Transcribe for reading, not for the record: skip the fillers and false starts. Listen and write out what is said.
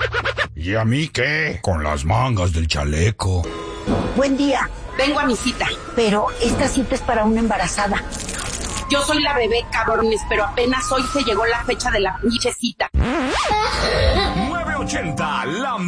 ¿Y a mí qué? Con las mangas del chaleco. Buen día. Vengo a mi cita. Pero esta cita es para una embarazada. Yo soy la bebé, cabrones, pero apenas hoy se llegó la fecha de la pinche cita. 980, la